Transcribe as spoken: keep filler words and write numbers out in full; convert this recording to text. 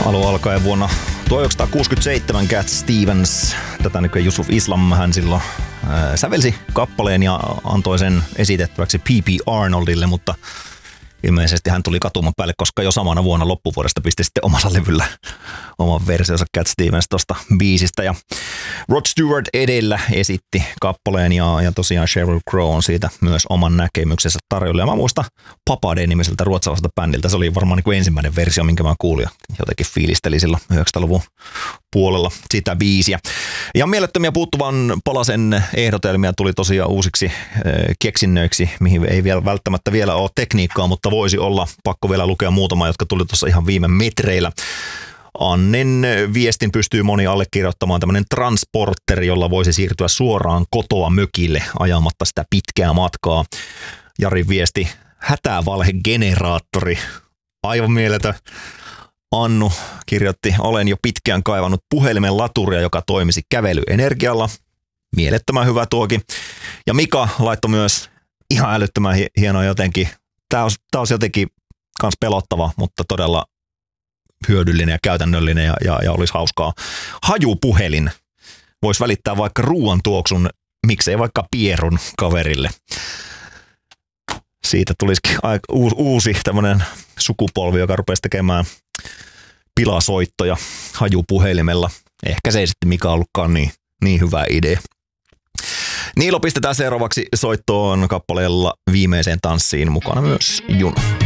alun alkaen vuonna tuhatyhdeksänsataakuusikymmentäseitsemän Cat Stevens, tätä nykyään Yusuf Islam, hän silloin ää, sävelsi kappaleen ja antoi sen esitettäväksi P P Arnoldille, mutta ilmeisesti hän tuli katuman päälle, koska jo samana vuonna loppuvuodesta pisti sitten omalla levyllä oman versionsa Cat Stevens tuosta biisistä. Ja Rod Stewart edellä esitti kappaleen ja, ja tosiaan Sheryl Crow on siitä myös oman näkemyksensä tarjolla. Ja mä muistan Papa D-nimiseltä ruotsalaiselta bändiltä. Se oli varmaan niin kuin ensimmäinen versio, minkä mä kuulin ja jotenkin fiilisteli silloin yhdeksänkymmentäluvun puolella sitä biisiä. Ja mielettömiä puuttuvan palasen ehdotelmia tuli tosiaan uusiksi äh, keksinnöiksi, mihin ei vielä välttämättä vielä ole tekniikkaa, mutta voisi olla. Pakko vielä lukea muutama, jotka tuli tuossa ihan viime metreillä. Annen viestin pystyy moni allekirjoittamaan, tämmöinen transporteri, jolla voisi siirtyä suoraan kotoa mökille ajamatta sitä pitkää matkaa. Jarin viesti, hätävalhegeneraattori, aivan mieletön. Annu kirjoitti, olen jo pitkään kaivannut puhelimen laturia, joka toimisi kävelyenergialla. Mielettömän hyvä tuokin. Ja Mika laittoi myös ihan älyttömän hienoa jotenkin. Tämä olisi, tämä olisi jotenkin kans pelottava, mutta todella hyödyllinen ja käytännöllinen ja, ja, ja olisi hauskaa. Hajupuhelin. Voisi välittää vaikka ruoan tuoksun, miksei vaikka pierun kaverille. Siitä tulisikin uusi tämmöinen sukupolvi, joka rupesi tekemään pilasoittoja hajupuhelimella. Ehkä se ei sitten mikä ollutkaan niin, niin hyvä idea. Niilo pistetään seuraavaksi soittoon kappaleella Viimeiseen tanssiin, mukana myös Juno.